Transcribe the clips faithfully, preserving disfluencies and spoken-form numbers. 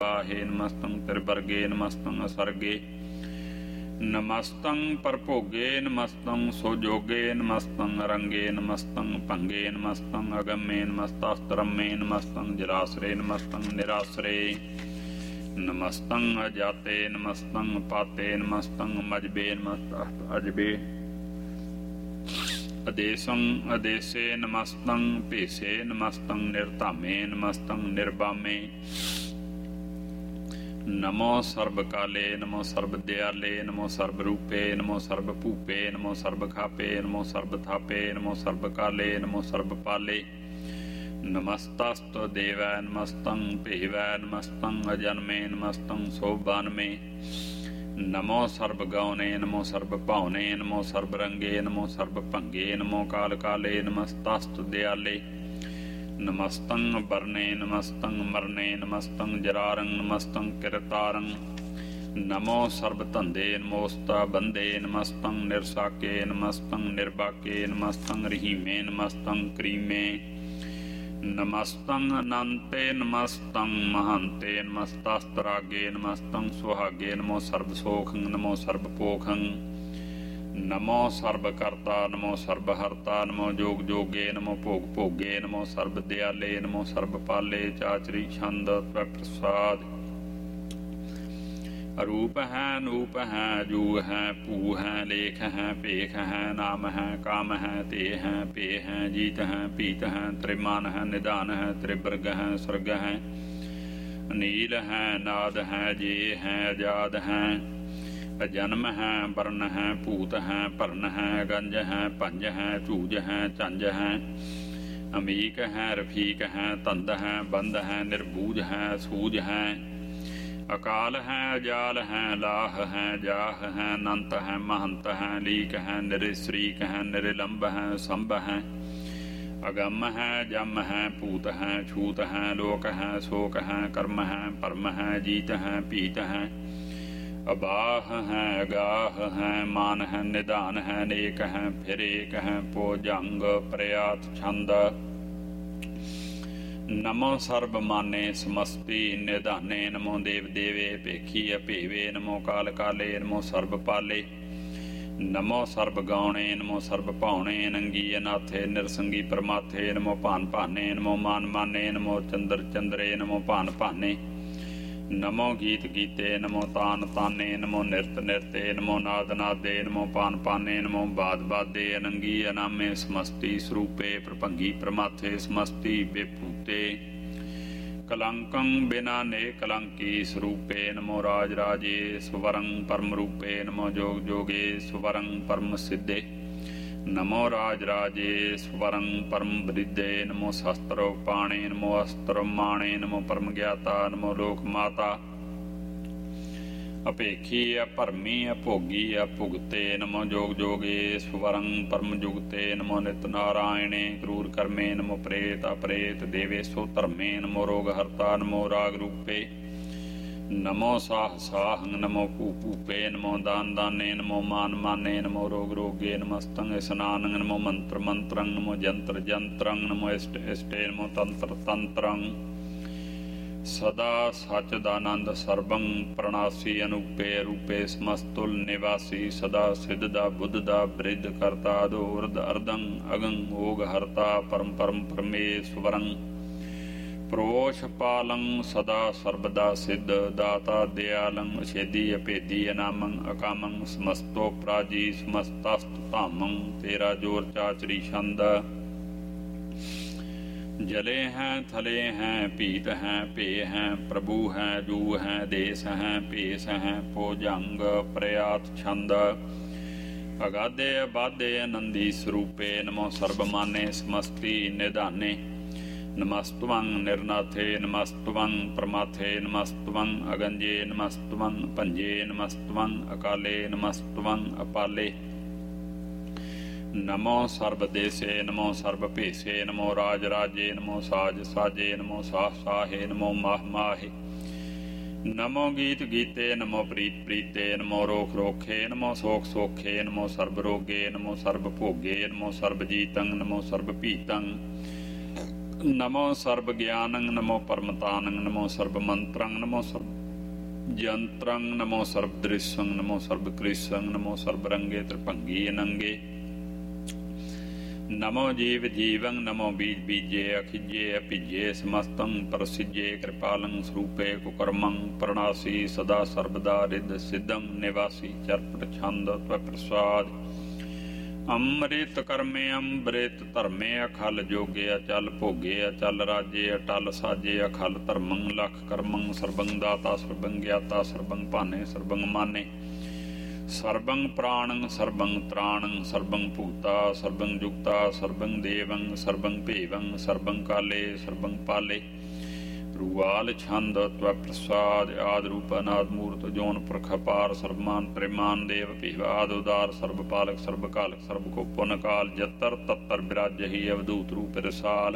हे नमस्तं त्रिवर्गे नमस्तं असर्गे नमस्तं परभोगे नमस्तं सुजोगे नमस्तं रंगे नमस्तं भंगे नमस्तं अगम्ये नमस्तास्त्रम्ये नमस्तं जलाश्रे नमस्तं निराश्रे नमस्तं अजाते नमस्तं पाते नमस्तं मजबे नमस्त अजबे अदेशं अदेशे नमस्तं पेशे नमस्तं निर्धामे नमस्तं निर्बामे नमो सर्वकाले नमो सर्वदयाले नमो सर्वरूपे नमो सर्वभूपे नमो सर्वखापे नमो सर्वथापे नमो सर्वकाले नमो सर्वपाले नमस्तस्तु देवै नमस्तं पेवै नमस्तं अजन्मे नमस्तं शोभान्मे नमो सर्वगौने नमो सर्वभावने नमो सर्वरंगे नमो सर्वभंगे नमो कालकाले नमस्तस्तु दयाले नमस्तं वर्णे नमस्तं मरणे नमस्तं जरारं नमस्तं किरतारं नमो सर्वधंधे नमोस्ता बंदे नमस्तं निर्साके नमस्तं निर्बाके नमस्तं रहीमे नमस्तं क्रीमे नमस्तं अनंते नमस्तं महंते नमस्तास्त्रागे नमस्तं सुहागे नमो सर्वसोखं नमो सर्वपोखं नमो सर्वकर्ता नमो सर्वहर्ता नमो जोग जोगे नमो भोग भोगे नमो सर्वदयाले नमो सर्वपाले चाचरी छंद प्रसाद रूप है नूप है जूग है पू है लेख है पेख है नाम है काम है ते है पे है जीत है पीत है त्रिमान है निदान है त्रिवर्ग है स्वर्ग है नील है नाद है जे है आजाद है जन्म है वर्ण है भूत है पर्ण है गंज है पंज है चूज है चंज है अमीक है रफीक है तंद है बंद है निर्बूज है सूज है अकाल है अजाल है लाह है जाह है अनंत है महंत है लीक है निरिश्रीक है निरिलंब है संभ है अगम है जम है पूत है छूत है लोक है शोक है कर्म है परम है जीत है पीत है अबाह है अगाह है मान है निदान है नेक है फिर एक है पोजंग प्रयात छंद नमो सर्वमाने समस्ति निदाने नमो देव देवे पेखी अपेवे नमो काल काले नमो सर्वपाले नमो सर्वगौणे नमो सर्वभावने नंगी अनाथे निरसंगी परमाथे नमो भान भाने नमो मान माने नमो चंद्र चंद्रे नमो भान भाने नमो गीत गीते नमो तान ताने नमो नृत नृते नमो नाद नादे नमो पान पाने नमो बाद बादे अनंगी अनामे समस्ति स्वरूपे प्रभंगी प्रमाथे समस्ति विभूते कलंकं बिना ने कलंकी स्वरूपे नमो राज राजे स्वरं परम रूपे नमो जोग जोगे स्वरं परम सिद्धे नमो राज राजे स्वरं परम वृद्धे नमो शस्त्र पाणे नमो अस्त्र माणे नमो परम ज्ञाता नमो लोक माता अपेखी अपरमी अभोगी अभुगते नमो जोग जोगे स्वरं परम जुगते नमो नित नारायणे क्रूर कर्मे नमो प्रेत अपरेत देवेशो धर्मे नमो रोग हर्ता नमो राग रूपे नमो साह साहं नमो भू भूपे नमो दान दाने नमो मान माने नमो रोग रोगे नमस्तं स्नानं नमो मंत्र मंत्रं नमो जंत्र जंत्रं नमो इष्ट इष्टे नमो तंत्र तंत्रं सदा सच्चिदानंद सर्वं प्रणासी अनुपे रूपे समस्तुल निवासी सदा सिद्धदा बुद्धदा वृद्ध करता दोर्द अर्धं अगं ओग हरता परम परम परमेश्वरं प्रोष पालं सदा सर्वदा सिद्ध दाता दयालं छेदी अपेदी अनामं अकामं समस्तो प्राजी समस्तस्तु धामं तेरा जोर चाचरी छंद जले हैं थले हैं पीत हैं पे हैं प्रभु हैं जू हैं देश हैं पेश हैं पोजंग प्रयात छंद अगाधे अबाधे आनंदी स्वरूपे नमो सर्वमाने समस्ति निदाने नमस्तवं निर्नाथे नमस्तवं प्रमाथे नमस्तवं अगंजे नमस्तवं पंजे नमस्तवं अकाले नमस्तवं अपाले नमो सर्वदेशे नमो सर्वपेशे नमो राज राजे नमो साज साजे नमो साह साहे नमो माह माहे नमो गीत गीते नमो प्रीत प्रीते नमो रोख रोखे नमो सोख सोखे नमो सर्वरोगे नमो सर्वभोगे नमो सर्वजीतं नमो सर्वपीतं ਨਮੋ ਸਰਬ ਗਿਆਨੰ ਨਮੋ ਪਰਮਤਾਨੰ ਨਮੋ ਸਰਬ ਮੰਤਰੰ ਨਮੋ ਸਰਬ ਜੰਤਰੰ ਨਮੋ ਸਰਬ ਦ੍ਰਿਸ਼ੰ ਨਮੋ ਸਰਬ ਕ੍ਰਿਸ਼ੰ ਨਮੋ ਸਰਬ ਰੰਗੇ ਤ੍ਰਿਭੰਗੀ ਅਨੰਗੇ ਨਮੋ ਜੀਵ ਜੀਵੰ ਨਮੋ ਬੀਜ ਬੀਜੇ ਅਖਿਜੇ ਅਭਿਜੇ ਸਮਸਤੰ ਪ੍ਰਸਿਜੇ ਕਿਰਪਾਲੰ ਸਰੂਪੇ ਕੁਕਰਮੰ ਪ੍ਰਣਾਸੀ ਸਦਾ ਸਰਬਦਾ ਰਿੱਧ ਸਿੱਧੰ ਨਿਵਾਸੀ ਚਰਪਟ ਛੰਦ ਤਵ ਪ੍ਰਸਾਦ ਅੰਮ੍ਰਿਤ ਕਰਮੇ ਅੰਮ੍ਰਿਤ ਧਰਮੇ ਅਖਲ ਜੋਗੇ ਅਚਲ ਭੋਗੇ ਅਚਲ ਰਾਜੇ ਅਟਲ ਸਾਜੇ ਅਖਲ ਧਰਮੰ ਲਖ ਕਰਮੰ ਸਰਬੰ ਦਾਤਾ ਸਰਬੰ ਗਿਆਤਾ ਸਰਬੰ ਭਾਨੇ ਸਰਬੰ ਮਾਨੇ ਸਰਬੰ ਪ੍ਰਾਣੰ ਸਰਬੰ ਤ੍ਰਾਣੰ ਸਰਬੰ ਭੂਤਾ ਸਰਬੰ ਜੁਗਤਾ ਸਰਬੰ ਦੇਵੰ ਸਰਬੰ ਭੇਵੰ ਸਰਬੰ ਕਾਲੇ ਸਰਬੰ ਪਾਲੇ ਰੂਵਾਲ ਛੰਦ ਤਵ ਪ੍ਰਸਾਦ ਆਦਿ ਰੂਪ ਅਨਾਦਿ ਮੂਰਤਿ ਜੋਨ ਪੁਰਖ ਅਪਾਰ ਸਰਬਮਾਨ ਤ੍ਰਿਮਾਨ ਦੇਵ ਭੇਵਾਦ ਉਦਾਰ ਸਰਬ ਪਾਲਕ ਸਰਬ ਕਾਲਕ ਸਰਬ ਕੋ ਪੁਨ ਕਾਲ ਜਤਰ ਤਤਰ ਬਿਰਾਜਹੀ ਅਵਧੂਤ ਰੂਪ ਰਸਾਲ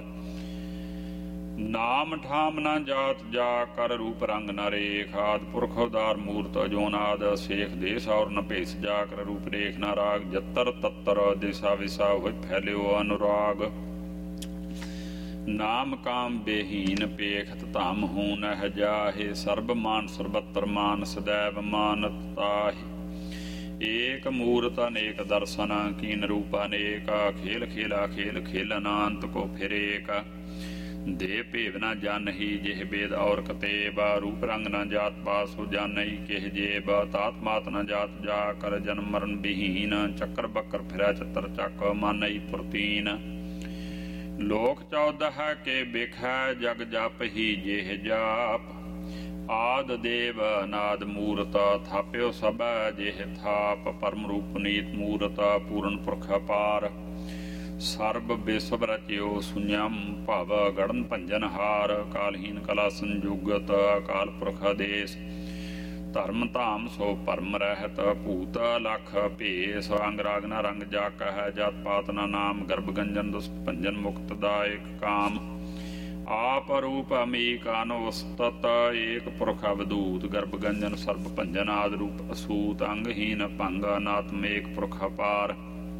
ਨਾਮ ਠਾਮ ਨਾ ਜਾਤ ਜਾ ਕਰ ਰੂਪ ਰੰਗ ਨ ਰੇਖ ਆਦਿ ਪੁਰਖ ਉਦਾਰ ਮੂਰਤ ਅਜੋਨਾਦ ਸੇਖ ਦੇਸ ਔਰ ਨ ਭੇਸ ਜਾ ਕਰ ਰੂਪ ਰੇਖ ਨ ਰਾਗ ਜਤਰ ਤਤਰ ਦਿਸਾ ਵਿਸਾ ਹੋਇ ਫੈਲਿਓ ਅਨੁਰਾਗ ਨਾਮ ਕਾਮ ਬੇਹੀਨ ਪੇਖਤ ਧਮ ਹੂਨ ਹੈ ਜਾਹੇ ਸਰਬ ਮਾਨ ਸਰਬਤਰ ਮਾਨ ਸਦੈਵ ਮਾਨਤ ਤਾਹੇ ਏਕ ਮੂਰਤ ਅਨੇਕ ਦਰਸ਼ਨ ਕੀਨ ਰੂਪ ਅਨੇਕ ਖੇਲ ਖੇਲਾ ਖੇਲ ਖੇਲਨ ਅੰਤ ਕੋ ਫਿਰੇਕ ਦੇ ਭੇਵ ਨ ਜਾਨਹੀ ਜਿਹ ਬੇਦ ਔਰ ਕਤੇਬ ਰੂਪ ਰੰਗ ਨ ਜਾਤ ਪਾਸ ਹੋ ਜਾਨਹੀ ਕਿਹ ਜੇਬ ਤਾਤ ਮਾਤ ਨ ਜਾਤ ਜਾ ਕਰ ਜਨਮ ਮਰਨ ਬਿਹੀਨ ਚੱਕਰ ਬੱਕਰ ਫਿਰੈ ਚਤਰ ਚੱਕ ਮਾਨਈ ਫੁਰਤੀਨ ਲੋਕ ਚੌਦਹ ਕੇ ਬਿਖੈ ਜਗ ਜਪ ਹੀ ਜਿਹ ਜਾਪ ਆਦ ਦੇਵ ਅਨਾਦ ਮੂਰਤ ਥਾਪਿਓ ਸਭੈ ਜਿਹ ਥਾਪ ਪਰਮ ਰੂਪ ਨੀਤ ਮੂਰਤ ਪੂਰਨ ਪੁਰਖ ਅਪਾਰ ਸਰਬ ਵਿਸਵ ਰਚਿਓ ਸੁਨਿਯਮ ਭਵ ਗੜਨ ਭੰਜਨ ਹਾਰ ਕਾਲਹੀਨ ਕਲਾ ਸੰਜੁਗਤ ਅਕਾਲ ਪੁਰਖ ਆਦੇਸ ਧਰਮ ਧਾਮ ਸੋ ਭਰਮ ਰਹਿਤ ਭੂਤ ਲਖ ਭੇਸ ਅੰਗ ਰਾਗ ਨ ਰੰਗ ਜਾ ਕਹਿ ਜਾਤ ਪਾਤ ਨ ਨਾਮ ਗਰਭ ਗੰਜਨ ਦੁਸ ਭੰਜਨ ਮੁਕਤ ਦਾਇਕ ਕਾਮ ਆਪ ਰੂਪ ਅਮੀਕ ਅਨਵਸਤਤ ਏਕ ਪੁਰਖ ਅਵਧੂਤ ਗਰਭ ਗੰਜਨ ਸਰਬ ਭੰਜਨ ਆਦ ਰੂਪ ਅਸੂਤ ਅੰਗਹੀਨ ਭੰਗ ਅਨਾਤਮ ਏਕ ਪੁਰਖ ਅਪਾਰ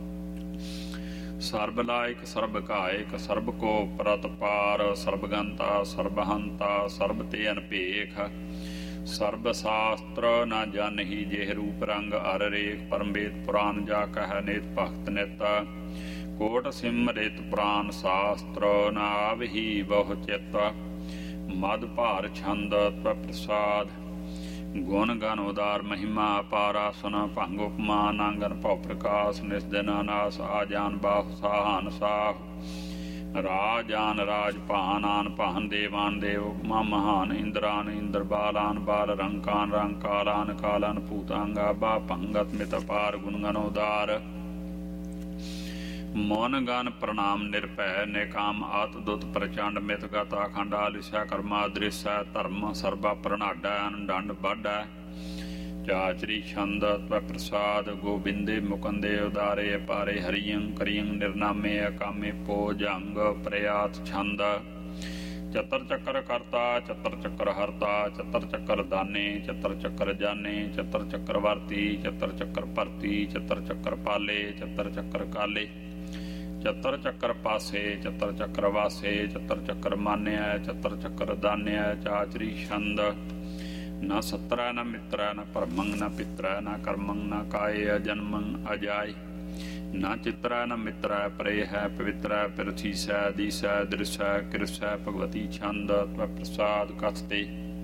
ਸਰਬ ਲਾਇਕ ਸਰਬ ਕਾਇਕ ਸਰਬ ਕੋ ਪ੍ਰਤ ਪਾਰ ਸਰਬ ਗੰਤਾ ਸਰਬ ਹੰਤਾ ਸਰਬ ਤੇ ਅਨਪੇਖ ਸਰਬ ਸ਼ਾਸਤਰ ਨ ਜਾਨਹੀ ਜਿਹ ਰੂਪ ਰੰਗ ਅਰ ਰੇਖ ਪਰਮਵੇਦ ਪੁਰਾਨ ਜਾ ਕਹਿ ਨੇਤ ਭਗਤ ਨਿਤ ਕੋਟ ਸਿਮਰਿਤ ਪੁਰਾਨ ਸ਼ਾਸਤਰ ਨ ਆਵਹੀ ਬਹੁ ਚਿਤ ਮਦ ਭਾਰ ਛੰਦ ਤਵ ਪ੍ਰਸਾਦ ਗੁਣ ਗਨ ਉਦਾਰ ਮਹਿਮਾ ਅਪਾਰਾ ਸੁਨ ਭੰਗ ਉਪਮਾ ਨਾਂਗਨ ਭਉ ਪ੍ਰਕਾਸ਼ ਨਿਸ ਦਿਨ ਅਨਾਸ ਆ ਜਾਨ ਬਾਹ ਸਾਹਨ ਸਾਹ ਰਾਜਾਨ ਰਾਜ ਭਾਨ ਆਨ ਭਾਨ ਦੇਵਾਨ ਦੇਵ ਮਾ ਮਹਾਨ ਇੰਦਰਾਨ ਇੰਦਰ ਬਾਲਾਨ ਬਾਲ ਰੰਕਾਨ ਰੰਗ ਕਾਲਾਨ ਕਾਲਾਨ ਭੂਤਾਂਗਾ ਬਾ ਭੰਗਤ ਮਿਤ ਪਾਰ ਗੁਣ ਗਨ ਉਦਾਰ ਮੋਨ ਗਨ ਪ੍ਰਣਾਮ ਨਿਰਭੈ ਨਿਕਾਮ ਆਤ ਦੁਤ ਪ੍ਰਚੰਡ ਮਿਤ ਗਤ ਅਖੰਡ ਆਲਿਸਾ ਕਰਮਾ ਦ੍ਰਿਸ਼ੈ ਧਰਮ ਸਰਬਾ ਪ੍ਰਣਾਡਾ ਅਨਡੰਡ ਬਾਡਾ ਚਾਚਰੀ ਛੰਦ ਤਵ ਪ੍ਰਸਾਦ ਗੋਬਿੰਦੇ ਮੁਕੰਦੇ ਉਦਾਰੇ ਅਪਾਰੇ ਹਰੀਯੰ ਕਰੀਯੰ ਨਿਰਨਾਮੇ ਅਕਾਮੇ ਪੋ ਜੰਗ ਪ੍ਰਯਾਤ ਛੰਦ ਚਤਰ ਚੱਕਰ ਕਰਤਾ ਚਤਰ ਚੱਕਰ ਹਰਤਾ ਚਤਰ ਚੱਕਰ ਦਾਨੇ ਚਤਰ ਚੱਕਰ ਜਾਨੇ ਚਤਰ ਚੱਕਰ ਵਰਤੀ ਚਤਰ ਚੱਕਰ ਭਰਤੀ ਚਤਰ ਚੱਕਰ ਪਾਲੇ ਚਤਰ ਚੱਕਰ ਕਾਲੇ ਚਤਰ ਚੱਕਰ ਪਾਸੇ ਚਤਰ ਚੱਕਰ ਵਾਸੇ ਚਤਰ ਚੱਕਰ ਮਾਨਿਆ ਚਤਰ ਚੱਕਰ ਦਾਨਿਆ ਚਾਚਰੀ ਛੰਦ ਨਾ ਸਤਰੈ ਨ ਮਿਤਰੈ ਨ ਪਰਮੰ ਨ ਪਿਤਰੈ ਨ ਕਰਮੰ ਨ ਕਾਏ ਅਜਨਮੰ ਅਜਾਇ ਨਾ ਚਿਤਰੈ ਨ ਮਿਤਰੈ ਪਰੇ ਹੈ ਪਵਿੱਤਰੈ ਪਿਰਥੀਸੈ ਦੀਸੈ ਦ੍ਰਿਸ਼ੈ ਕਿਰਸੈ ਭਗਵਤੀ ਛੰਦ ਤਵ ਪ੍ਰਸਾਦ ਕਥਤੇ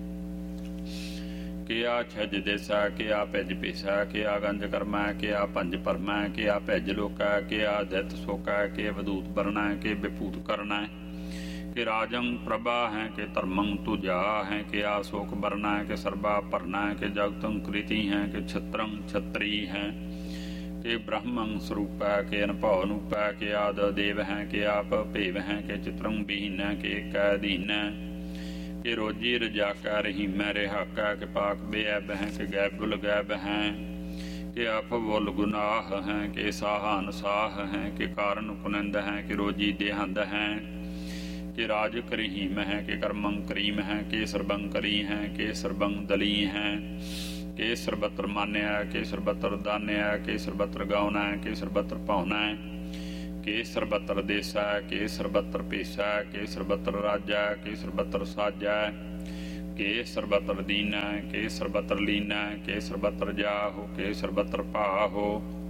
ਕਿਆ ਛਜ ਦੇਸੈ ਕਿਆ ਭਿਜ ਭੇਸੈ ਕਿਆ ਗੰਜ ਕਰਮੈ ਕਿਆ ਭੰਜ ਭਰਮੈ ਕਿਆ ਭਿਜ ਲੋਕੈ ਕਿਆ ਦਿਤ ਸੋਕੈ ਕਿ ਵਦੂਤ ਬਰਣੈ ਕਿ ਵਿਭੂਤ ਕਰਨੈ कि राजं प्रभा है कि धर्मं तुजा है कि आशोक बरना है कि सर्वा भरना है कि जगतं कृति है कि छत्रं छत्री है कि ब्रह्मं स्वरूप है कि अनुभव अनूप है कि आद देव है कि आप भेव है कि चित्रं बीन है कि कैदीन है कि रोजी रजाका रहीम रिहाका कि पाक बेअब है कि गैबुल गैब है कि आप वुल गुनाह है कि साहन साह है कि कारण कुनंद है कि रोजी देहंद है कि राज करीम है कि कर्मं करीम है कि सर्बं करी है कि सर्बं दली है कि सर्वत्र मान्य है कि सर्वत्र दान्य है कि सर्वत्र गाउना है कि सर्वत्र पाउना है ਕੇ ਸਰਬਤਰ ਦੇਸਾ ਕੇ ਸਰਬਤਰ ਭੇਸਾ ਕੇ ਸਰਬਤਰ ਰਾਜਾ ਕੇ ਸਰਬਤਰ ਸਾਜਾ ਕੇ ਸਰਬਤਰ ਦੀਨਾ ਕੇ ਸਰਬਤਰ ਲੀਨਾ ਕੇ ਸਰਬਤਰ ਜਾਹੋ ਕੇ ਸਰਬਤਰ ਭਾਹੋ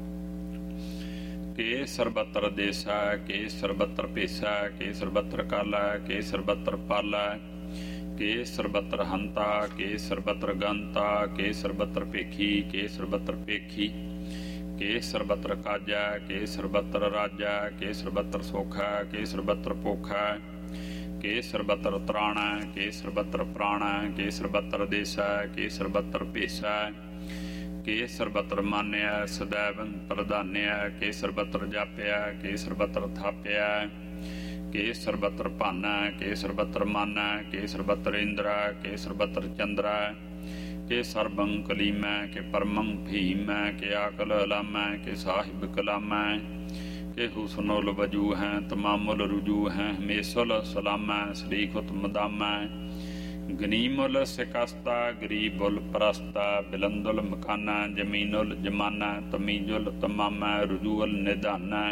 ਕੇ ਸਰਬਤਰ ਦੇਸਾ ਕੇ ਸਰਬਤਰ ਭੇਸਾ ਕੇ ਸਰਬਤਰ ਕਾਲਾ ਕੇ ਸਰਬਤਰ ਪਾਲਾ ਕੇ ਸਰਬਤਰ ਹੰਤਾ ਕੇ ਸਰਬਤਰ ਗੰਤਾ ਕੇ ਸਰਬਤਰ ਭੇਖੀ ਕੇ ਸਰਬਤਰ ਭੇਖੀ ਕੇ ਸਰਬਤਰ ਕਾਜਾ ਕੇ ਸਰਬਤਰ ਰਾਜਾ ਕੇ ਸਰਬਤਰ ਸੋਖਾ ਕੇ ਸਰਬਤਰ ਭੋਖਾ ਕੇ ਸਰਬਤਰ ਤਰਾਣਾ ਕੇ ਸਰਬਤਰ ਪ੍ਰਾਣਾ ਕੇ ਸਰਬਤਰ ਦੇਸਾ ਕੇ ਸਰਬਤਰ ਭੇਸਾ ਕੇ ਸਰਬਤਰ ਮਾਨਿਆ ਸदैवं ਪ੍ਰਧਾਨਿਆ ਕੇ ਸਰਬਤਰ ਜਾਪਿਆ ਕੇ ਸਰਬਤਰ ਥਾਪਿਆ ਕੇ ਸਰਬਤਰ ਭਾਨਾ ਕੇ ਸਰਬਤਰ ਮਾਨਾ ਕੇ ਸਰਬਤਰ ਇੰਦਰਾ ਕੇ ਸਰਬਤਰ ਚੰਦਰਾ ਕੇ ਸਰਬੰ ਕਲੀਮੈ ਕੇ ਪਰਮੰ ਭੀਮੈ ਕੇ ਆਕਲ ਅਲਾਮੈ ਕੇ ਸਾਹਿਬ ਕਲਾਮੈ ਕੇ ਹੁਸਨੁਲ ਵਜੂ ਹੈ ਤਮਾਮੁਲ ਰੁਜੂ ਹੈ ਹਮੇਸੁਲ ਸਲਾਮੈ ਸਰੀਖੁਤ ਮਦਾਮੈ ਗਨੀਮੁਲ ਸਿਕਸਤਾ ਗਰੀਬੁਲ ਪ੍ਰਸਤਾ ਬਿਲੰਦੁਲ ਮਕਾਨਾ ਜਮੀਨੁਲ ਜਮਾਨਾ ਤਮੀਜੁਲ ਤਮਾਮਾ ਰਜੂਅਲ ਨਿਧਾਨਾ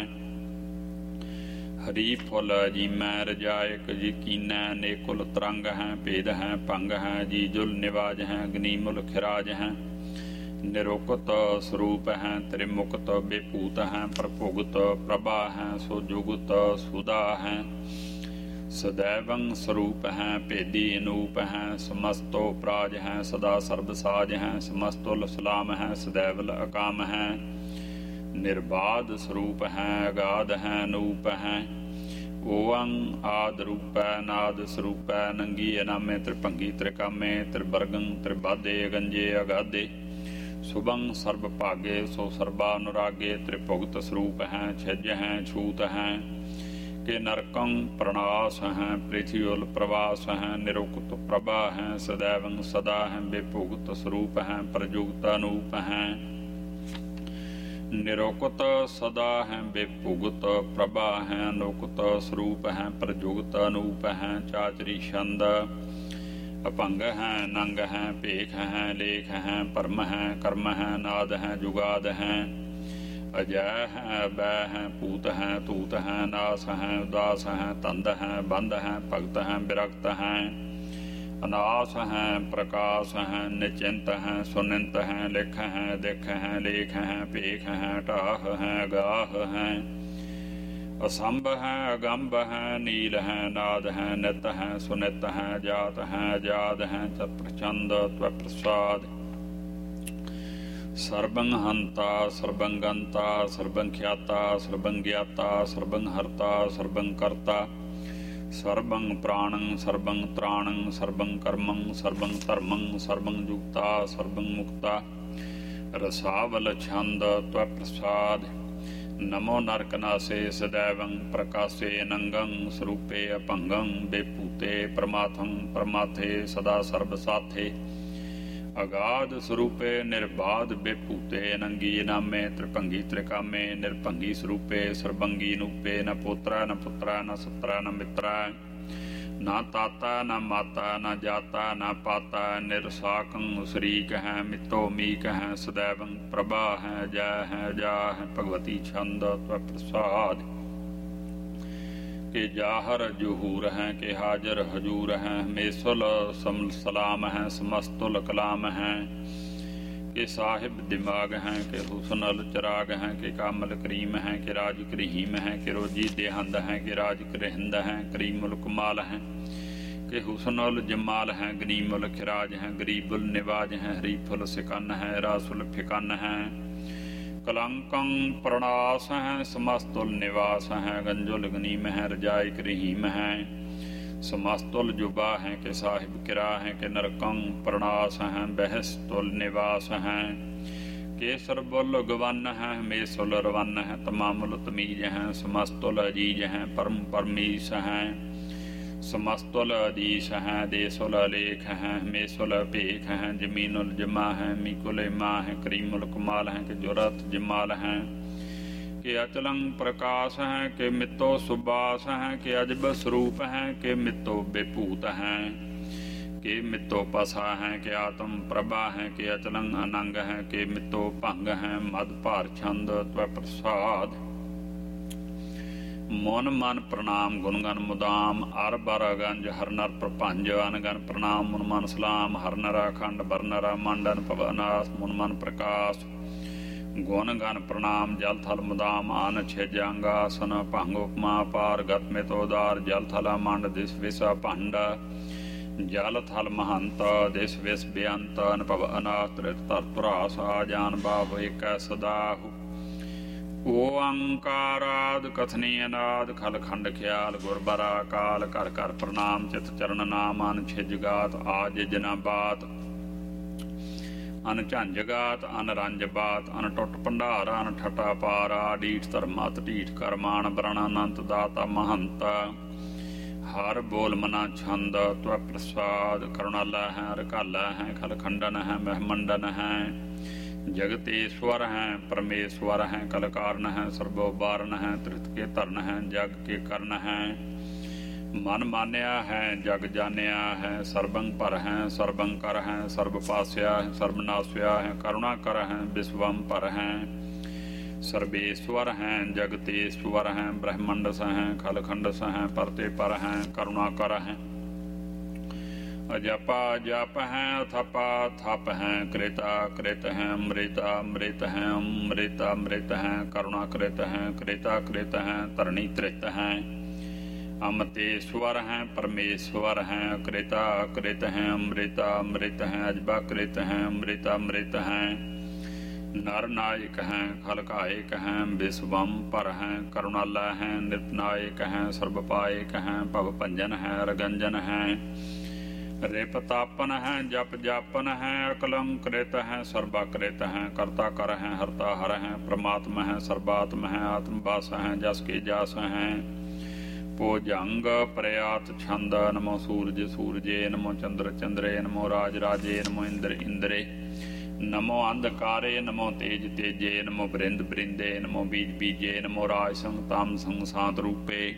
ਹਰੀ ਫੁੱਲ ਜੀਮੈ ਰਜਾਇਕ ਯਕੀਨੈ ਨੇਕੁਲ ਤਰੰਗ ਹੈ ਭੇਦ ਹੈ ਭੰਗ ਹੈ ਜੀਜੁਲ ਨਿਵਾਜ ਹੈ ਗਨੀਮੁਲ ਖਿਰਾਜ ਹੈ ਨਿਰੋਕਤ ਸਰੂਪ ਹੈ ਤ੍ਰਿਮੁਕਤ ਬੇਭੂਤ ਹੈ ਪ੍ਰਭੁਗਤ ਪ੍ਰਭਾ ਹੈ ਸੋ ਜੁਗਤ ਸੁਦਾ ਹੈ ਸदैवं ਸਰੂਪ ਹੈ ਭੇਦੀ ਅਨੂਪ ਹੈ ਸਮਸਤੋ ਪ੍ਰਾਜ ਹੈ ਸਦਾ ਸਰਬ ਸਾਜ ਹੈ ਸਮਸਤੁਲ ਸਲਾਮ ਹੈ ਸदैवਲ ਅਕਾਮ ਹੈ ਨਿਰਬਾਧ ਸਰੂਪ ਹੈ ਅਗਾਧ ਹੈ ਅਨੂਪ ਹੈ ਓੰ ਆਦ ਰੂਪੈ ਨਾਦ ਸਰੂਪੈ ਨੰਗੀ ਅਨਾਮੇ ਤ੍ਰਿਭੰਗੀ ਤ੍ਰਿਕਾਮੇ ਤ੍ਰਿਵਰਗੰ ਤ੍ਰਿਬਾਧੇ ਅਗੰਜੇ ਅਗਾਧੇ ਸੁਭੰ ਸਰਬ ਭਾਗੇ ਸੋ ਸਰਬਾ ਅਨੁਰਾਗੇ ਤ੍ਰਿਭੁਗਤ ਸਰੂਪ ਹੈ ਛਿਜ ਹੈ ਛੂਤ ਹੈ ਕੇ ਨਰਕੰ ਪ੍ਰਣਾਸ ਹੈ ਪ੍ਰਿਥਿਉਲ ਪ੍ਰਵਾਸ ਹੈ ਨਿਰੁਕਤ ਪ੍ਰਭਾ ਹੈ ਸदैवं ਸਦਾ ਹੈ ਬੇਭੁਗਤ ਸਰੂਪ ਹੈ ਪ੍ਰਜੁਗਤ ਅਨੂਪ ਹੈ ਨਿਰੁਕਤ ਸਦਾ ਹੈ ਬੇਭੁਗਤ ਪ੍ਰਭਾ ਹੈ ਅਨੂਕਤ ਸਰੂਪ ਹੈ ਪ੍ਰਜੁਗਤ ਅਨੂਪ ਹੈ ਚਾਚਰੀ ਛੰਦ ਅਭੰਗ ਹੈ ਨੰਗ ਹੈ ਭੇਖ ਹੈ ਲੇਖ ਹੈ ਪਰਮ ਹੈ ਕਰਮ ਹੈ ਨਾਦ ਹੈ ਜੁਗਾਦ ਹੈ ਅਜੈ ਹੈ ਬੈ ਹੈ ਭੂਤ ਹੈ ਧੂਤ ਹੈ ਨਾਸ ਹੈ ਉਦਾਸ ਹੈ ਤੰਦ ਹੈ ਬੰਦ ਹੈ ਭਗਤ ਹੈ ਵਿਰਕਤ ਹੈ ਅਨਾਸ ਹੈ ਪ੍ਰਕਾਸ਼ ਹੈ ਨਿਚਿੰਤ ਹੈ ਸੁਨਿੰਤ ਹੈ ਲਿਖ ਹੈ ਦਿਖ ਹੈ ਲੇਖ ਹੈ ਭੇਖ ਹੈ ਢਾਹ ਹੈ ਗਾਹ ਹੈ ਅਸੰਭ ਹੈ ਅਗੰਭ ਹੈ ਨੀਲ ਹੈ ਨਾਦ ਹੈ ਨਿਤ ਹੈ ਸੁਨਿਤ ਹੈ ਜਾਤ ਹੈ ਅਜਾਦ ਹੈ ਚਤੁਰਚੰਦ ਤਵ ਪ੍ਰਸਾਦ ਸਰਬੰ ਹੰਤਾ ਸਰਬੰ ਗੰਤਾ ਸਰਬੰ ਖਿਆਤਾ ਸਰਬੰ ਗਿਆਤਾ ਸਰਬੰ ਹਰਤਾ ਸਰਬੰ ਕਰਤਾ ਸਰਬੰ ਪ੍ਰਾਣੰ ਸਰਬੰ ਤ੍ਰਾਣੰ ਸਰਬੰ ਕਰਮੰ ਸਰਬੰ ਧਰਮੰ ਸਰਬੰ ਜੁਗਤਾ ਸਰਬੰ ਮੁਕਤਾ ਰਸਾਵਲ ਛੰਦ ਤਵ ਪ੍ਰਸਾਦ ਨਮੋ ਨਰਕਨਾਸੇ ਸदैवं ਪ੍ਰਕਾਸੇ ਨੰਗੰ ਸਰੂਪੇ ਅਭੰਗੰ ਬੇਭੂਤੇ ਪਰਮਾਤਮੰ ਪਰਮਾਥੇ ਸਦਾ ਸਰਬ ਸਾਥੇ ਅਗਾਧ ਸਰੂਪੇ ਨਿਰਬਾਧ ਬੇਭੂਤੇ ਅਨੰਗੀ ਨਾਮੇ ਤ੍ਰਿਭੰਗੀ ਤ੍ਰਿਕਾਮੇ ਨਿਰਭੰਗੀ ਸਰੂਪੇ ਸਰਬੰਗੀ ਨੂਪੇ ਨ ਪੋਤਰਾ ਨ ਪੁੱਤਰਾ ਨ ਸਤਰਾ ਨ ਮਿੱਤਰਾ ਨਾ ਤਾਤਾ ਨ ਮਾਤਾ ਨ ਜਾਤਾ ਨ ਪਾਤਾ ਨਿਰਸਾਕੰ ਸ਼ਰੀਕ ਹੈ ਮਿੱਤੋ ਮੀਕ ਹੈ ਸदैवं ਪ੍ਰਭਾ ਹੈ ਜੈ ਹੈ ਜਾ ਹੈ ਭਗਵਤੀ ਛੰਦ ਤਵ ਪ੍ਰਸਾਦ ਕੇ ਜਾਹਰ ਜਹੂਰ ਹੈ ਕੇ ਹਾਜ਼ਰ ਹਜੂਰ ਹੈ ਹਮੇਸੁਲ ਸਲਾਮ ਹੈ ਸਮਸਤੁਲ ਕਲਾਮ ਹੈ ਕੇ ਸਾਹਿਬ ਦਿਮਾਗ ਹੈ ਕੇ ਹੁਸਨਲ ਚਰਾਗ ਹੈ ਕੇ ਕਾਮਲ ਕਰੀਮ ਹੈ ਕੇ ਰਾਜ ਕਰੀਮ ਹੈ ਕੇ ਰੋਜੀ ਦੇਹੰਦ ਹੈ ਕੇ ਰਾਜ ਕਰਿੰਦ ਹੈ ਕਰੀਮੁਲ ਕਮਾਲ ਹੈ ਕੇ ਹੁਸਨੁਲ ਜਮਾਲ ਹੈ ਗਨੀਮੁਲ ਖਿਰਾਜ ਹੈ ਗਰੀਬੁਲ ਨਿਵਾਜ ਹੈ ਹਰੀਫੁਲ ਸਿਕਨ ਹੈ ਰਾਸੁਲ ਫਿਕਨ ਹੈ ਕਲੰਕੰ ਪ੍ਰਣਾਸ ਹੈ ਸਮਸਤੁਲ ਨਿਵਾਸ ਹੈ ਗੰਜੁਲ ਗਨੀਮ ਹੈ ਰਜਾਇਕ ਰਹੀਮ ਹੈ ਸਮਸਤੁਲ ਜੁਬਾ ਹੈ ਕਿ ਸਾਹਿਬ ਕਿਰਾ ਹੈ ਕਿ ਨਰਕੰ ਪ੍ਰਣਾਸ ਹੈ ਬਹਿਸਤੁਲ ਨਿਵਾਸ ਹੈ ਕੇਸਰ ਬੁੱਲ ਗਵਨ ਹੈ ਹਮੇਸੁਲ ਰਵਨ ਹੈ ਤਮਾਮੁਲ ਤਮੀਜ ਹੈ ਸਮਸਤੁਲ ਅਜੀਜ ਹੈ ਪਰਮ ਪਰਮੀਸ ਹੈ ਸਮਸਤੁਲ ਅਦੀਸ ਹੈ ਦੇਸੁਲ ਅਲੇਖ ਹੈ ਹਮੇਸੁਲ ਭੇਖ ਹੈ ਜਮੀਨੁਲ ਜਮਾ ਹੈ ਮੀਕੁਲ ਮਾ ਹੈ ਕਰੀਮੁਲ ਕਮਾਲ ਹੈ ਕਿ ਜੁਰਤ ਜਮਾਲ ਹੈ ਕਿ ਅਚਲੰ ਪ੍ਰਕਾਸ਼ ਹੈ ਕਿ ਮਿੱਤੋ ਸੁਬਾਸ ਹੈ ਕਿ ਅਜਬ ਸਰੂਪ ਹੈ ਕਿ ਮਿੱਤੋ ਬੇਭੂਤ ਹੈ ਕਿ ਮਿੱਤੋ ਪਸਾ ਹੈ ਕਿ ਆਤਮ ਪ੍ਰਭਾ ਹੈ ਕਿ ਅਚਲੰ ਅਨੰਗ ਹੈ ਕਿ ਮਿੱਤੋ ਭੰਗ ਹੈ ਮਦ ਭਾਰ ਛੰਦ ਤਵ ਪ੍ਰਸਾਦ ਮਨ ਮਨ ਪ੍ਰਣਾਮ ਗੁਣ ਗਨ ਮੁਦਾਮ ਅਰ ਬਰ ਅਗੰਜ ਹਰ ਨਰ ਪ੍ਰਪੰਜ ਅਨਗਨ ਪ੍ਰਣਾਮ ਮਨ ਮਨ ਸਲਾਮ ਹਰ ਨਰ ਅਖੰਡ ਬਰ ਨਰ ਮੰਡਨ ਪਵਨਾਸ ਮਨ ਮਨ ਪ੍ਰਕਾਸ਼ ਗੁਣ ਗਨ ਪ੍ਰਣਾਮ ਜਲ ਥਲ ਮੁਦਾਮ ਆਨ ਛੇਜ ਅੰਗਾਸਨ ਭੰਗ ਉਪਮਾ ਪਾਰ ਗਤ ਮੇ ਤੋਦਾਰ ਜਲ ਥਲ ਮੰਡ ਦਿਸ ਵਿਸਾ ਭੰਡ ਜਲ ਥਲ ਮਹੰਤ ਦਿਸ ਵਿਸ ਬੇਅੰਤ ਅਨਭਵ ਅਨਾਥ ਤ੍ਰਿਤ ਤਰ ਧਰਾਸ ਆ ਜਾਨ ਬਾਬ ਏਕੈ ਸਦਾਹੁ ਓੰਕਾਰਾਦ ਕਥਨੀ ਅਨਾਦ ਖਲ ਖੰਡ ਖਿਆਲ ਗੁਰਬਰਾ ਕਾਲ ਕਰ ਕਰ ਪ੍ਰਣਾਮ ਚਿਤ ਚਰਨ ਨਾਮ ਅਨ ਛਿਜ ਗਾਤ ਆਜ ਜਨਾ ਬਾਤ ਅਨ ਝੰਜ ਗਾਤ ਅਨ ਰੰਜ ਬਾਤ ਅਨ ਟੁੱਟ ਭੰਡਾਰ ਅਨ ਠਟਾ ਪਾਰਾ ਡੀਠ ਧਰਮਤ ਢੀਠ ਕਰਮਾਨ ਬਰਣ ਅਨੰਤ ਦਾਤਾ ਮਹੰਤ ਹਰ ਬੋਲ ਮਨਾ ਛੰਦ ਤਵ ਪ੍ਰਸਾਦ ਕਰੁਣਾਲਾ ਹੈ ਰਕਾਲਾ ਹੈ ਖਲ ਖੰਡਨ ਹੈ ਮਹਿਮੰਡਨ ਹੈ ਜਗਤੇਸ਼ਵਰ ਹੈ ਪਰਮੇਸ਼ਵਰ ਹੈ ਕਲਕਾਰਨ ਹੈ ਸਰਬੋ ਬਾਰਨ ਹੈ ਤ੍ਰਿਤ ਕੇ ਧਰਨ ਹੈ ਜਗ ਕੇ ਕਰਨ ਹੈ ਮਨ ਮਾਨਿਆ ਹੈ ਜਗ ਜਾਣਿਆ ਹੈ ਸਰਬੰ ਪਰ ਹੈ ਸਰਬੰ ਕਰ ਹੈ ਸਰਬ ਪਾਸਿਆ ਹੈ ਸਰਬ ਨਾਸਿਆ ਹੈ ਕਰੁਣਾ ਕਰ ਹੈ ਵਿਸਵੰ ਪਰ ਹੈ ਸਰਬੇਸ਼ਵਰ ਹੈ ਜਗਤੇਸ਼ਵਰ ਹੈ ਬ੍ਰਹਮੰਡ ਸ ਹੈ ਖਲਖੰਡ ਸ ਹੈ ਪਰਤੇ ਪਰ ਹੈ ਕਰੁਣਾ ਕਰ ਹੈ ਅਜਪਾ ਜਪ ਹੈ ਅਥਪਾ ਥਪ ਹੈ ਕ੍ਰਿਤਾ ਕ੍ਰਿਤ ਹੈ ਅੰਮ੍ਰਿਤਾ ਅੰਮ੍ਰਿਤ ਹੈ ਅੰਮ੍ਰਿਤਾ ਅੰਮ੍ਰਿਤ ਹੈ ਕਰੁਣਾ ਕ੍ਰਿਤ ਹੈ ਕ੍ਰਿਤਾ ਕ੍ਰਿਤ ਹੈ ਧਰਣੀ ਤ੍ਰਿਤ ਹੈ ਅਮਤੇਸ਼ਵਰ ਹੈ ਪਰਮੇਸ਼ਵਰ ਹੈ ਕ੍ਰਿਤਾ ਕ੍ਰਿਤ ਹੈ ਅੰਮ੍ਰਿਤਾ ਅੰਮ੍ਰਿਤ ਹੈ ਅਜਬਾ ਕ੍ਰਿਤ ਹੈ ਅੰਮ੍ਰਿਤਾ ਅੰਮ੍ਰਿਤ ਹੈ ਨਰ ਨਾਇਕ ਹੈ ਖਲਕਾਇਕ ਹੈ ਵਿਸਵੰ ਪਰ ਹੈ ਕਰੁਣਾਲਾ ਹੈ ਨਿਰਪਨਾਇਕ ਹੈ ਸਰਬ ਪਾਇਕ ਹੈ ਭਵ ਭੰਜਨ ਹੈ ਰਗੰਜਨ ਹੈ ਰਿਪ ਤਾਪਨ ਹੈ ਜਪ ਜਾਪਨ ਹੈ ਅਕਲੰਕ੍ਰਿਤ ਹੈ ਸਰਬਾਕ੍ਰਿਤ ਹੈ ਕਰਤਾ ਕਰ ਹੈ ਹਰਤਾ ਹਰ ਹੈ ਪ੍ਰਮਾਤਮਾ ਹੈ ਸਰਬਾਤਮ ਹੈ ਆਤਮ ਵਾਸ ਹੈ ਜਸ ਕੇ ਜਾਸ ਹੈ ਭੋਜੰਗ ਪ੍ਰਿਆਤ ਛੰਦ ਨਮੋ ਸੂਰਜ ਸੂਰਜੇ ਨਮੋ ਚੰਦਰ ਚੰਦਰੇ ਨਮੋ ਰਾਜ ਰਾਜੇ ਨਮੋ ਇੰਦਰ ਇੰਦਰੇ ਨਮੋ ਅੰਧਕਾਰੇ ਨਮੋ ਤੇਜ ਤੇਜੇ ਨਮੋ ਬ੍ਰਿੰਦ ਬ੍ਰਿੰਦੇ ਨਮੋ ਬੀਜ ਬੀਜੇ ਨਮੋ ਰਾਜ ਸੰਗ ਤਮ ਸੰਗ ਸਾਤ ਰੂਪੇ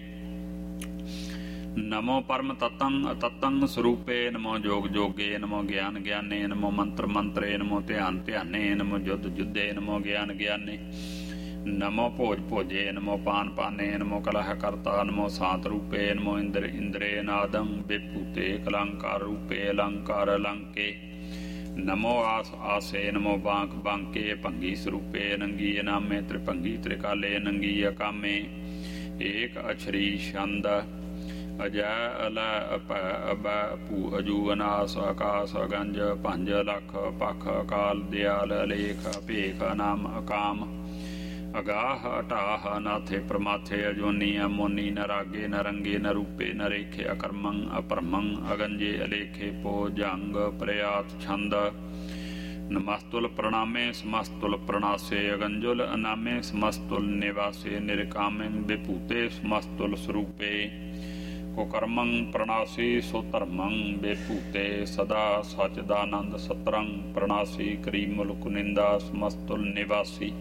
ਨਮੋ ਪਰਮ ਤਤੰ ਤਤੰ ਸਰੂਪੇ ਨਮੋ ਜੋਗ ਜੋਗੇ ਨਮੋ ਗਿਆਨ ਗਿਆਨੇ ਨਮੋ ਮੰਤਰ ਮੰਤਰੇ ਨਮੋ ਧਿਆਨ ਧਿਆਨੇ ਨਮੋ ਜੁਧ ਜੁਧੇ ਨਮੋ ਗਿਆਨ ਗਿਆਨੇ ਨਮੋ ਭੋਜ ਭੋਜੇ ਨਮੋ ਪਾਨ ਪਾਨੇ ਨਮੋ ਕਲਹ ਕਰਤਾ ਨਮੋ ਸਾਤ ਰੂਪੇ ਨਮੋ ਇੰਦਰ ਇੰਦਰੇ ਨਾਦੰ ਵਿਭੂਤੇ ਕਲੰਕਾਰ ਰੂਪੇ ਅਲੰਕਾਰ ਅਲੰਕੇ ਨਮੋ ਆਸ ਆਸੇ ਨਮੋ ਬਾਂਕ ਬਾਂਕੇ ਭੰਗੀ ਸਰੂਪੇ ਨੰਗੀ ਨਾਮੇ ਤ੍ਰਿਭੰਗੀ ਤ੍ਰਿਕਾਲੇ ਨੰਗੀ ਅਕਾਮੇ ਏਕ ਅਛਰੀ ਛੰਦ ਅਜੈ ਅਲੈ ਅਪੈ ਅਬੈ ਭੂ ਅਜੂ ਅਨਾਸ ਆਕਾਸ ਅਗੰਜ ਪੰਜ ਲੱਖ ਪਖ ਅਕਾਲ ਦਿਆਲ ਅਲੇਖ ਭੇਖ ਨਾਮ ਅਕਾਮ ਅਗਾਹ ਅਟਾਹ ਨਾਥੇ ਪ੍ਰਮਾਥੇ ਅਜੋਨੀ ਅਮੋਨੀ ਨ ਰਾਗੇ ਨ ਰੰਗੇ ਨ ਰੂਪੇ ਨ ਰੇਖੇ ਅਕਰਮੰ ਅਪਰਮੰ ਅਗੰਜੇ ਅਲੇਖੇ ਪੋ ਜੰਗ ਪ੍ਰਿਆਤ ਛੰਦ ਨਮਸਤੁਲ ਪ੍ਰਣਾਮੇ ਸਮਸਤੁਲ ਪ੍ਰਣਾਸੇ ਅਗੰਜੁਲ ਅਨਾਮੇ ਸਮਸਤੁਲ ਨਿਵਾਸੇ ਨਿਰਕਾਮੇ ਵਿਭੂਤੇ ਸਮਸਤੁਲ ਸਰੂਪੇ ਕੋ ਕਰਮੰ ਪ੍ਰਣਾਸੀ ਸੋ ਧਰਮੰ ਬੇਭੂਤੇ ਸਦਾ ਸਚਦਾਨੰਦ ਸਤਰੰ ਪ੍ਰਣਾਸੀ ਕਰੀ ਮੁਲਕ ਨਿੰਦਾ ਸਮਸਤੁਲ ਨਿਵਾਸੀ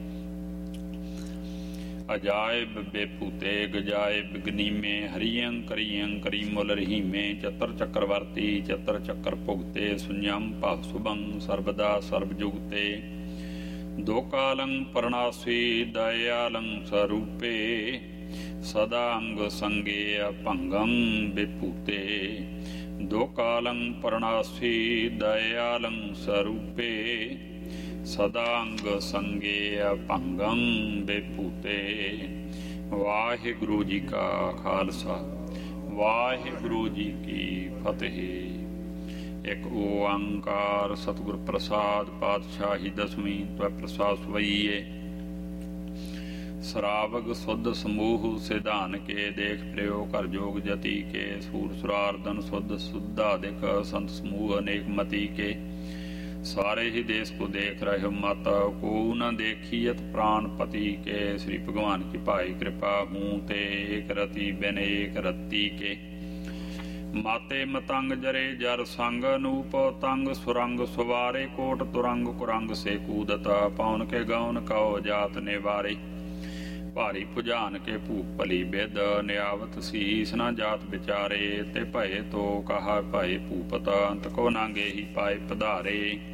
ਅਜਾਇਬ ਬੇਭੂਤੇ ਗਜਾਇਬ ਗਨੀਮੇ ਹਰੀਅੰ ਕਰੀਅੰ ਕਰੀ ਮੁਲ ਰਹੀਮੇ ਚਤਰ ਚੱਕਰਵਰਤੀ ਚਤਰ ਚੱਕਰ ਭੁਗਤੇ ਸੁඤਮ ਭਵ ਸੁਭੰ ਸਰਬਦਾ ਸਰਬ ਜੁਗਤੇ ਦੋ ਕਾਲੰ ਪ੍ਰਣਾਸੀ ਦਇਆਲੰ ਸਰੂਪੇ ਸਦਾ ਅੰਗ ਸੰਗੇ ਭੰਗੰ ਵਿਭੂਤੇ ਦੋ ਕਾਲੰ ਪ੍ਰਣਾਸੀ ਦਇਆਲੰ ਸਰੂਪੇ ਸਦਾ ਅੰਗ ਸੰਗੇ ਭੰਗੰ ਵਿਭੂਤੇ। ਵਾਹਿਗੁਰੂ ਜੀ ਕਾ ਖਾਲਸਾ ਵਾਹਿਗੁਰੂ ਜੀ ਕੀ ਫਤਿਹ। ਇੱਕ ਓੰਕਾਰ ਸਤਿਗੁਰ ਪ੍ਰਸਾਦ ਪਾਤਸ਼ਾਹੀ ਦਸਵੀਂ ਤਵੈ ਪ੍ਰਸਾਦ ਸਵਈਏ। ਸਰਾਵਗ ਸੁਧ ਸਮੂਹ ਸਿਧਾਨ ਕੇ ਦੇਖ ਪ੍ਰਿਓ ਕਰ ਜੋਗ ਜਤੀ ਕੇ ਸੂਰ ਸੁਰਾਰਦਨ ਸੁਧ ਸੁਧਾਦਿਕ ਸੰਤ ਸਮੂਹ ਅਨੇਕ ਮਤੀ ਕੇ सारे ही देश को देख रहे हो माता को न देखियत प्राण पति के श्री भगवान की पाई कृपा हूँ ते एक रति बिन एक रत्ती के माते मतंग जरे जर संग नूप तंग सुरंग सुवारे कोट तुरंग कुरंग से कूदता पौन के गौन कहो जात निवारे भारी भुजान के भूप भली बिद नियावत सीस न जात विचारे ते भये तो कहा भये भूपत अंत को नांगे ही पाए पधारे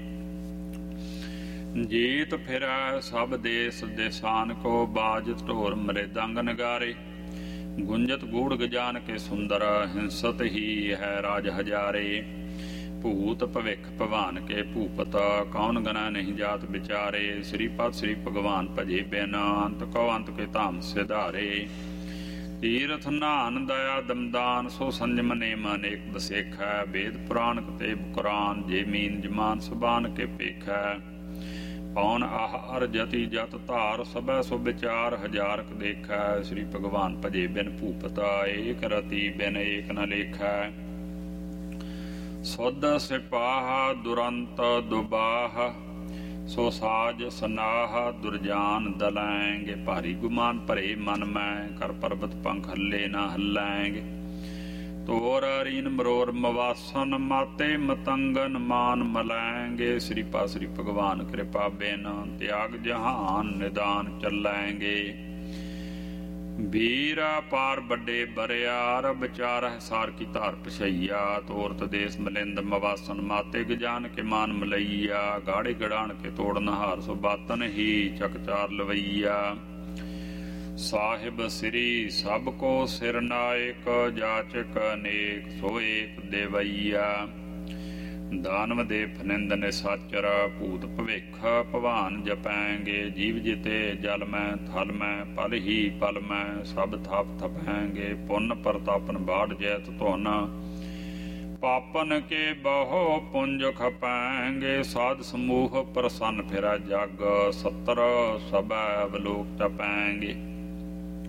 जीत फिर सब देश देसान को बाज ढोल मृदंग नगारे ਗੁੰਜਤ ਗੂੜ ਗਜਾਨ ਕੇ ਸੁੰਦਰ, ਹਿੰਸਤ ਹੀ ਹੈ ਰਾਜ ਹਜ਼ਾਰੇ। ਭੂਤ ਭਵਿੱਖ ਭਵਾਨ ਕੇ ਭੂਪਤ, ਕੌਣ ਗਨਾ ਨਹੀਂ ਜਾਤ ਵਿਚਾਰੇ। ਸ੍ਰੀਪਦ ਸ੍ਰੀ ਭਗਵਾਨ ਭਜੇ ਬਿਨ, ਅੰਤ ਕੋ ਅੰਤ ਕੇ ਧਾਮ ਸਿਧਾਰੇ। ਤੀਰਥ ਨਾਨ ਦਇਆ ਦਮਦਾਨ, ਸੋ ਸੰਜਮ ਨੇਮ ਅਨੇਕ ਬਸੇਖੈ। ਵੇਦ ਪੁਰਾਣ ਕਤੇਬ ਕੁਰਾਨ, ਜੇ ਮੀਨ ਜਮਾਨ ਸੁਬਾਨ ਕੇ ਪੇਖੈ। ਪੌਣ ਆਹਾਰ ਜਤੀ ਜਤ ਧਾਰ, ਸਭੈ ਸੋ ਵਿਚਾਰ ਹਜ਼ਾਰਕ ਦੇਖੈ। ਸ੍ਰੀ ਭਗਵਾਨ ਭਜੇ ਬਿਨ ਭੂਪਤ, ਏਕ ਰਤੀ ਬਿਨ ਏਕ ਨ ਲੇਖੈ। ਸੁਧ ਸਿਪਾਹ ਦੁਰੰਤ ਦੁਬਾਹ, ਸੋ ਸਾਜ ਸਨਾਹ ਦੁਰਜਾਨ ਦਲੈਂਗੇ। ਭਾਰੀ ਗੁਮਾਨ ਭਰੇ ਮਨ ਮੈਂ, ਕਰ ਪਰਬਤ ਪੰਖ ਹੱਲੇ ਨਾ ਹੱਲੈਂਗੇ। ਤੋਰ ਰੀਨ ਮਰੋਰ ਮਵਾਸਨ, ਮਾਤੇ ਮਤੰਗਨ ਮਾਨ ਮਲੈਂਗੇ। ਸ੍ਰੀ ਪਾ ਸ੍ਰੀ ਭਗਵਾਨ ਕਿਰਪਾ ਬਿਨ, ਤਿਆਗ ਜਹਾਨ ਨਿਦਾਨ ਚੱਲੈਂਗੇ। ਵੀਰਾ ਪਾਰ ਵੱਡੇ ਬਰਿਆਰ, ਵਿਚਾਰਹਿ ਸਾਰ ਕੀ ਧਾਰ ਪਛਈਆ। ਤੋਰਤ ਦੇਸ ਮਲਿੰਦ ਮਵਾਸਨ, ਮਾਤੇ ਗਜਾਨ ਕੇ ਮਾਨ ਮਲਈਆ। ਗਾੜੇ ਗੜਾਣ ਕੇ ਤੋੜ ਨਹਾਰ, ਸੋ ਬਾਤਨ ਹੀ ਚਕਚਾਰ ਲਵਈਆ। ਸਾਹਿਬ ਸ੍ਰੀ ਸਭ ਕੋ ਸਿਰ ਨਾਇਕ, ਜਾਚਕ ਅਨੇਕ ਸੋ ਏਕ ਦੇਵਈਆ। ਦਾਨਵ ਦੇ ਫਨਿੰਦ ਨਿਸਾਚਰ, ਭੂਤ ਭਵਿੱਖ ਭਵਾਨ ਜਪੈਂਗੇ। ਜੀਵ ਜਿਤੇ ਜਲ ਮੈਂ ਥਲ ਮੈਂ, ਪਲ ਹੀ ਪਲ ਮੈਂ ਸਭ ਥਪ ਥਪੈਂਗੇ। ਪੁੰਨ ਪ੍ਰਤਾਪਨ ਬਾੜ ਜੈਤ ਧੁਨ, ਪਾਪਨ ਕੇ ਬਹੁ ਪੁੰਜ ਖਪੈਂਗੇ। ਸਾਧ ਸਮੂਹ ਪ੍ਰਸੰਨ ਫਿਰਾ ਜਗ, ਸੱਤਰ ਸਭੈ ਅਵਲੋਕ ਟਪੈਂਗੇ।